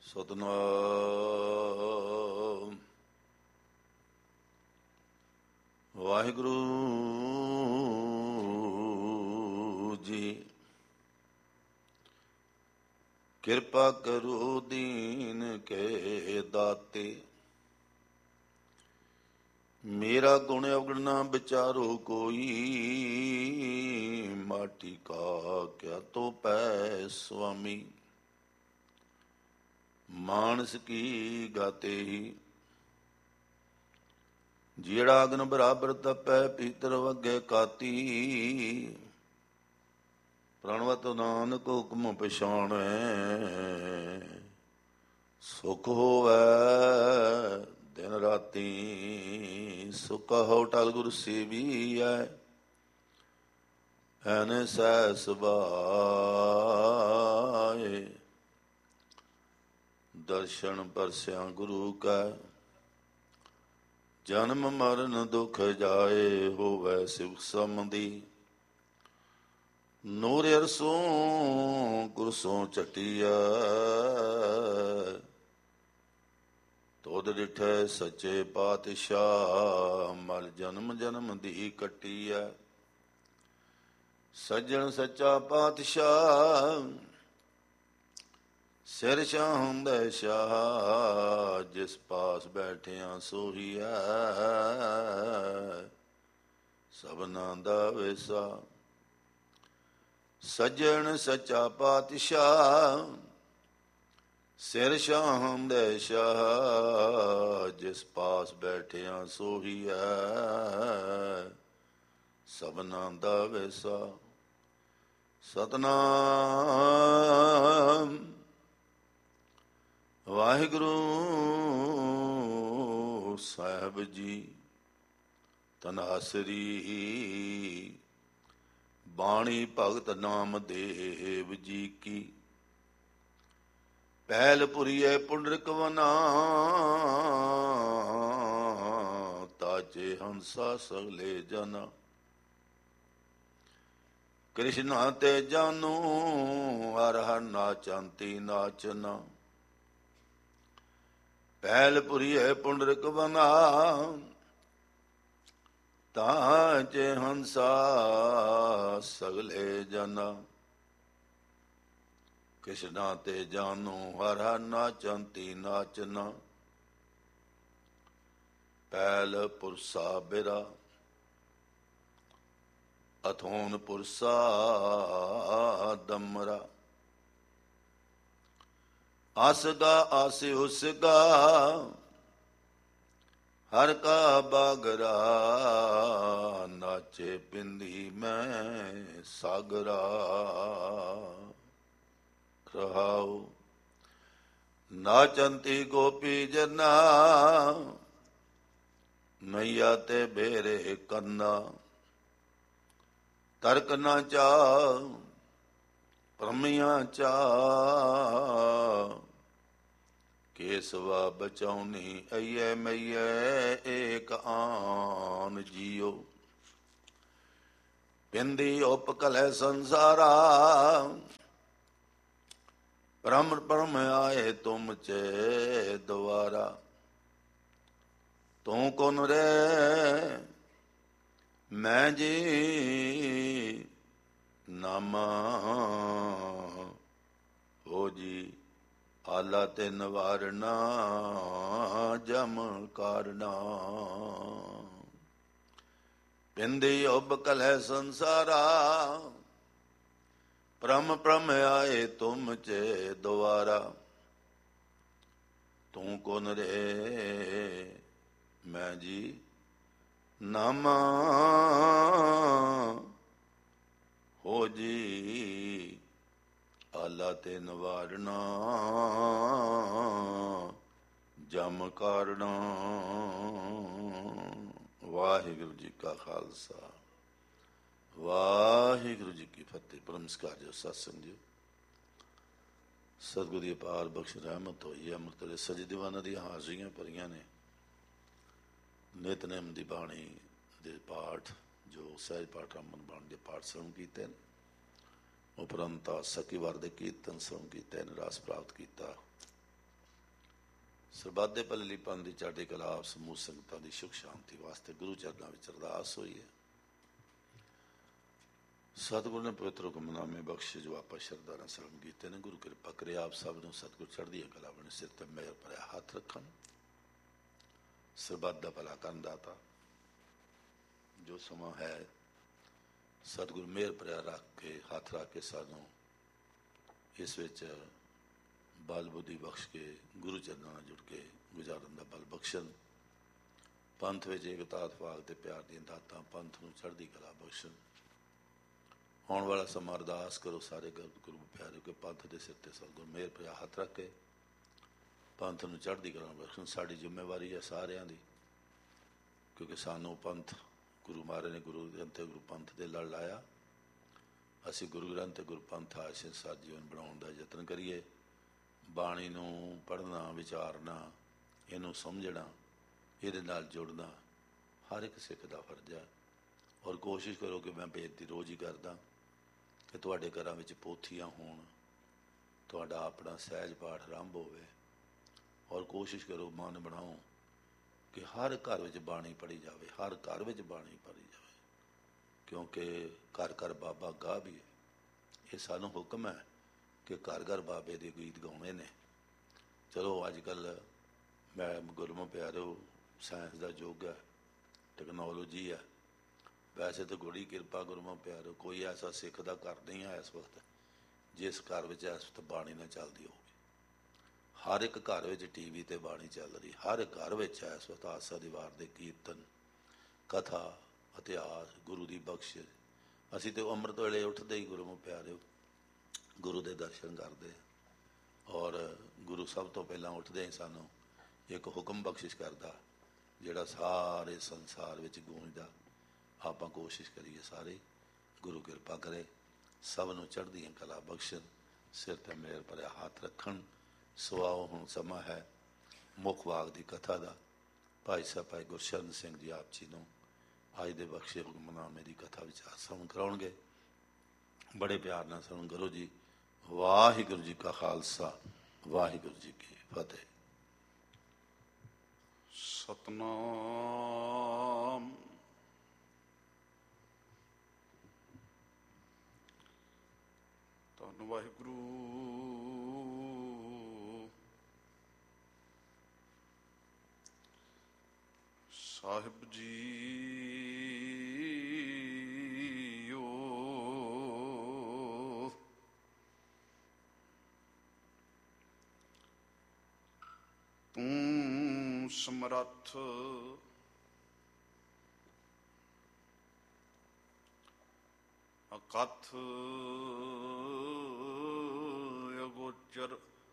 ਸਤਿਨਾਮ ਵਾਹਿਗੁਰੂ ਜੀ। ਕਿਰਪਾ ਕਰੋ ਦੀਨ ਕੇ ਦਾਤੇ, ਮੇਰਾ ਗੁਣ ਅਵਗੁਣ ਨਾ ਵਿਚਾਰੋ ਕੋਈ। ਮਾਟੀ ਕਾ ਕਿਆ ਤੋ ਪੈ ਸੁਆਮੀ, ਮਾਨਸ ਕੀ ਗਾਤੇ ਹੀ। ਜਿਹੜਾ ਅਗਨ ਬਰਾਬਰ ਤਪੈ, ਪੀਤਰ ਵਗੇ ਕਾਤੀ। ਪ੍ਰਣਵਤ ਨਾਨਕ ਹੁਕਮ ਪਛਾਣੈ, ਸੁਖ ਹੋਵੈ ਦਿਨ ਰਾਤੀ। ਸੁਖ ਹੋ ਟਲ ਗੁਰ ਸੇਵੀਐ, ਐਨ ਸਹਿ ਸੁਭਾਏ। ਦਰਸ਼ਨ ਪਰਸਿਆ ਗੁਰੂ ਕੈ, ਜਨਮ ਮਰਨ ਦੁਖ ਜਾਏ। ਹੋਵੈ ਸਿਵ ਸਮਦੀ, ਨੂਰ ਅਰਸੋਂ ਕੁਰਸੋਂ ਚਟੀਐ। ਤੁਧ ਡਿਠੈ ਸੱਚੇ ਪਾਤਸ਼ਾਹ, ਮਲ ਜਨਮ ਜਨਮ ਦੀ ਕੱਟੀਐ। ਸੱਜਣ ਸੱਚਾ ਪਾਤਸ਼ਾਹ, ਸਿਰ ਸ਼ਾਹੁੰਦੈ ਸ਼ਾਹ। ਜਿਸ ਪਾਸ ਬੈਠਿਆ ਸੋਹੀਐ, ਸਭਨਾ ਦਾ ਵੇਸਾ। ਸੱਜਣ ਸੱਚਾ ਪਾਤਸ਼ਾਹ, ਸਿਰ ਸ਼ਾਹੁੰਦੈ ਸ਼ਾਹ। ਜਿਸ ਪਾਸ ਬੈਠਿਆ ਸੋਹੀਐ, ਸਭਨਾ ਦਾ ਵੇਸਾ। ਸਤਿਨਾਮ ਵਾਹਿਗੁਰੂ ਸਾਹਿਬ ਜੀ। ਤਨਾਸਰੀ ਬਾਣੀ ਭਗਤ ਨਾਮਦੇਵ ਜੀ ਕੀ। ਪਹਿਲ ਪੁਰੀਏ ਪੁੰਡਰਿਕ ਵਨਾ, ਤਾਜੇ ਹੰਸਾ ਸਗਲੇ ਜਨਾ। ਕ੍ਰਿਸ਼ਨਾ ਤੇ ਜਾਨੂ, ਹਰ ਹਰ ਨਾਚੰਤੀ ਨਾਚਨਾ। ਪਹਿਲ ਪੁਰੀਏ ਪੁੰਡਰਿਕ ਵਨਾ, ਤਾਜੇ ਹੰਸਾ ਸਗਲੇ ਜਨਾ। ਕ੍ਰਿਸ਼ਨਾ ਤੇ ਜਾਨੂ, ਹਰ ਹਰ ਨਾਚੰਤੀ ਨਾਚਨਾ। ਪਹਿਲ ਪੁਰਸਾ ਬਿਰਾ, ਅਥੋਨ ਪੁਰਸਾ ਦਮਰਾ। ਆਸਗਾ ਆਸਿ ਉਸਗਾ, ਹਰ ਕਾ ਬਾਗਰਾ। ਨਾਚੇ ਪਿੰਦੀ ਮੈਂ ਸਾਗਰਾ। ਰਹਾਉ ਨਾਚੰਤੀ ਗੋਪੀ ਜਨਾ, ਨਈਆ ਤੇ ਬੇਰੇ ਕੰਨਾ। ਤਰਕ ਨਾ ਚਾਹ ਭ੍ਰਮਿਆ ਚਾਹ, ਕੇਸਵਾ ਬਚਾਉਣੀ ਅਈਏ ਮਈਏ। ਏਕ ਆਨ ਜੀਓ, ਪਿੰਦੀ ਉਪਕਲੈ ਸੰਸਾਰਾ। ਭ੍ਰਮ ਭ੍ਰਮ ਆਏ ਤੁਮ ਚੇ ਦੁਆਰਾ। ਤੂੰ ਕੌਣ ਰੇ ਮੈਂ ਜੀ, ਨਾਮਾ ਹੋ ਜੀ। ਆਲਾ ਤੇ ਨਵਾਰਨਾ, ਜਮ ਕਾਰਨਾ। ਪਿੰਦੀ ਉਬ ਕਲੈ ਸੰਸਾਰਾ। ਭ੍ਰਮ ਭ੍ਰਮ ਆਏ ਤੁਮ ਚੇ ਦੁਆਰਾ। ਤੂੰ ਕੌਣ ਰੇ ਮੈਂ ਜੀ, ਨਾਮਾ ਹੋ ਜੀ। ਆਲਾ ਤੇ ਨਵਾਰਨਾ, ਜਮ ਕਾਰਨਾ। ਵਾਹਿਗੁਰੂ ਜੀ ਕਾ ਖਾਲਸਾ, ਵਾਹਿਗੁਰੂ ਜੀ ਕੀ ਫਤਿਹ। ਨਮਸਕਾਰ ਜੀ ਸਤਿਸੰਗ ਜੀ। ਸਤਿਗੁਰੂ ਦੀ ਅਪਾਰ ਬਖਸ਼ ਰਹਿਮਤ ਹੋਈ ਹੈ। ਅੰਮ੍ਰਿਤ ਵੇਲੇ ਸੱਜੇ ਦੀਵਾਨਾਂ ਦੀਆਂ ਹਾਜ਼ਰੀਆਂ ਭਰੀਆਂ ਨੇ। ਨਿਤਨੇਮ ਦੀ ਬਾਣੀ ਦੇ ਪਾਠ, ਜੋ ਸਹਿਜ ਪਾਠ ਰਮਨ ਬਾਣੀ ਦੇ ਪਾਠ ਸਰਵਣ ਕੀਤੇ ਨੇ। ਉਪਰੰਤ ਸਖੀ ਵਾਰ ਦੇ ਕੀਰਤਨ ਸਰਵਣ ਕੀਤੇ ਨੇ, ਰਸ ਪ੍ਰਾਪਤ ਕੀਤਾ। ਸਰਬੱਤ ਦੇ ਭਲੇ ਲਈ ਪੰਥ ਦੀ ਚੜ੍ਹਦੀ ਕਲਾ ਸਮੂਹ ਸੰਗਤਾਂ ਦੀ ਸੁਖ ਸ਼ਾਂਤੀ ਵਾਸਤੇ ਗੁਰੂ ਚਰਨਾਂ ਵਿੱਚ ਅਰਦਾਸ ਹੋਈ ਹੈ। ਸਤਿਗੁਰੂ ਨੇ ਪਵਿੱਤਰ ਹੁਕਮਨਾਮੇ ਬਖਸ਼ੇ ਜੋ ਆਪਾਂ ਸ਼ਰਧਾ ਨਾਲ ਸਲਾਮ ਕੀਤੇ ਨੇ। ਗੁਰੂ ਕਿਰਪਾ ਕਰੇ ਆਪ ਸਭ ਨੂੰ ਸਤਿਗੁਰ ਚੜ੍ਹਦੀਆਂ ਕਲਾ ਬਣੇ ਸਿਰ ਤੇ ਮਿਹਰ ਭਰਿਆ ਹੱਥ ਰੱਖਣ। ਸਰਬੱਤ ਦਾ ਭਲਾ ਕਰਨ ਦਾਤਾ ਜੋ ਸਮਾਂ ਹੈ ਸਤਿਗੁਰ ਮਿਹਰ ਭਰਿਆ ਰੱਖ ਕੇ ਹੱਥ ਰੱਖ ਕੇ ਸਾਨੂੰ ਇਸ ਵਿੱਚ ਬਲ ਬੁੱਧੀ ਬਖਸ਼ ਕੇ ਗੁਰੂ ਚਰਨਾਂ ਨਾਲ ਜੁੜ ਕੇ ਗੁਜ਼ਾਰਨ ਦਾ ਬਲ ਬਖਸ਼ਣ। ਪੰਥ ਵਿੱਚ ਏਕਤਾ ਇਤਫਾਕ ਤੇ ਪਿਆਰ ਦੀਆਂ ਦਾਤਾਂ ਪੰਥ ਨੂੰ ਚੜ੍ਹਦੀ ਕਲਾ ਬਖਸ਼ਣ। ਆਉਣ ਵਾਲਾ ਸਮਾਂ ਅਰਦਾਸ ਕਰੋ ਸਾਰੇ ਗੁਰੂ ਪਿਆਰੇ ਕਿ ਪੰਥ ਦੇ ਸਿਰ ਤੇ ਸਤਿਗੁਰ ਮਿਹਰ ਭਰਿਆ ਹੱਥ ਰੱਖ ਕੇ ਪੰਥ ਨੂੰ ਚੜ੍ਹਦੀ ਕਲਾ ਬਖਸ਼ਣ। ਸਾਡੀ ਜ਼ਿੰਮੇਵਾਰੀ ਹੈ ਸਾਰਿਆਂ ਦੀ, ਕਿਉਂਕਿ ਸਾਨੂੰ ਪੰਥ ਗੁਰੂ ਮਹਾਰਾਜ ਨੇ ਗੁਰੂ ਗ੍ਰੰਥ ਤੇ ਗੁਰੂ ਪੰਥ ਦੇ ਲੜ ਲਾਇਆ। ਅਸੀਂ ਗੁਰੂ ਗ੍ਰੰਥ ਤੇ ਗੁਰੂ ਪੰਥ ਆਸ਼ਰਿਤ ਸਾਡਾ ਜੀਵਨ ਬਣਾਉਣ ਦਾ ਯਤਨ ਕਰੀਏ। ਬਾਣੀ ਨੂੰ ਪੜ੍ਹਨਾ, ਵਿਚਾਰਨਾ, ਇਹਨੂੰ ਸਮਝਣਾ, ਇਹਦੇ ਨਾਲ ਜੁੜਨਾ ਹਰ ਇੱਕ ਸਿੱਖ ਦਾ ਫਰਜ਼ ਹੈ। ਔਰ ਕੋਸ਼ਿਸ਼ ਕਰੋ ਕਿ ਮੈਂ ਬੇਨਤੀ ਰੋਜ਼ ਹੀ ਕਰਦਾ ਕਿ ਤੁਹਾਡੇ ਘਰਾਂ ਵਿੱਚ ਪੋਥੀਆਂ ਹੋਣ, ਤੁਹਾਡਾ ਆਪਣਾ ਸਹਿਜ ਪਾਠ ਆਰੰਭ ਹੋਵੇ। ਔਰ ਕੋਸ਼ਿਸ਼ ਕਰੋ, ਮਨ ਬਣਾਓ ਕਿ ਹਰ ਘਰ ਵਿੱਚ ਬਾਣੀ ਪੜ੍ਹੀ ਜਾਵੇ, ਹਰ ਘਰ ਵਿੱਚ ਬਾਣੀ ਪੜ੍ਹੀ ਜਾਵੇ, ਕਿਉਂਕਿ ਘਰ ਘਰ ਬਾਬਾ ਗਾਹ ਵੀ ਹੈ। ਇਹ ਸਾਨੂੰ ਹੁਕਮ ਹੈ ਕਿ ਘਰ ਘਰ ਬਾਬੇ ਦੇ ਗੀਤ ਗਾਉਣੇ ਨੇ। ਚਲੋ ਅੱਜ ਕੱਲ੍ਹ ਮੈਂ ਗੁਰਮੁਖ ਪਿਆਰਿਓ ਸਾਇੰਸ ਦਾ ਯੁੱਗ ਹੈ, ਟੈਕਨੋਲੋਜੀ ਹੈ। ਵੈਸੇ ਤਾਂ ਬੜੀ ਕਿਰਪਾ ਗੁਰਮੁਖ ਪਿਆਰਿਓ ਕੋਈ ਐਸਾ ਸਿੱਖ ਦਾ ਘਰ ਨਹੀਂ ਹੈ ਇਸ ਵਕਤ ਜਿਸ ਘਰ ਵਿੱਚ ਇਸ ਵਕਤ ਬਾਣੀ ਨਾ ਚੱਲਦੀ ਹੋਵੇ। ਹਰ ਇੱਕ ਘਰ ਵਿੱਚ TV ਤੇ ਬਾਣੀ ਚੱਲ ਰਹੀ, ਹਰ ਘਰ ਵਿੱਚ ਇਸ ਵਕਤ ਆਸਾ ਦੀ ਵਾਰ ਦੇ ਕੀਰਤਨ, ਕਥਾ, ਇਤਿਹਾਸ, ਗੁਰੂ ਦੀ ਬਖਸ਼ਿਸ਼। ਅਸੀਂ ਤੇ ਅੰਮ੍ਰਿਤ ਵੇਲੇ ਉੱਠਦੇ ਹੀ ਗੁਰਮੁਖ ਪਿਆਰਿਓ ਗੁਰੂ ਦੇ ਦਰਸ਼ਨ ਕਰਦੇ। ਔਰ ਗੁਰੂ ਸਭ ਤੋਂ ਪਹਿਲਾਂ ਉੱਠਦੇ ਹੀ ਸਾਨੂੰ ਇੱਕ ਹੁਕਮ ਬਖਸ਼ਿਸ਼ ਕਰਦਾ ਜਿਹੜਾ ਸਾਰੇ ਸੰਸਾਰ ਵਿੱਚ ਗੂੰਜਦਾ। ਆਪਾਂ ਕੋਸ਼ਿਸ਼ ਕਰੀਏ ਸਾਰੇ, ਗੁਰੂ ਕਿਰਪਾ ਕਰੇ ਸਭ ਨੂੰ ਚੜ੍ਹਦੀਆਂ ਕਲਾ ਬਖਸ਼ਣ, ਸਿਰ ਤੇ ਮਿਹਰ ਭਰਿਆ ਹੱਥ ਰੱਖਣ। ਸਵਾਓ ਹੁਣ ਸਮਾਂ ਹੈ ਮੁੱਖ ਵਾਗ ਦੀ ਕਥਾ ਦਾ। ਭਾਈ ਸਾਹਿਬ ਭਾਈ ਗੁਰਸ਼ਰਨ ਸਿੰਘ ਜੀ ਆਪ ਜੀ ਨੂੰ ਅੱਜ ਦੇ ਬਖਸ਼ੇ ਹੁਕਮਨਾਮੇ ਦੀ ਕਥਾ ਵਿਚਾਰ ਸਰਵਣ ਕਰਾਉਣਗੇ। ਬੜੇ ਪਿਆਰ ਨਾਲ ਸਰਵਣ ਕਰੋ ਜੀ। ਵਾਹਿਗੁਰੂ ਜੀ ਕਾ ਖਾਲਸਾ, ਵਾਹਿਗੁਰੂ ਜੀ ਕੀ ਫਤਿਹ। ਸਤਨਾਮ। ਧੰਨ ਵਾਹਿਗੁਰੂ ਸਾਹਿਬ ਜੀਓ। ਤੂੰ ਸਮਰੱਥ ਅਕਥ ਅਗੋਚਰ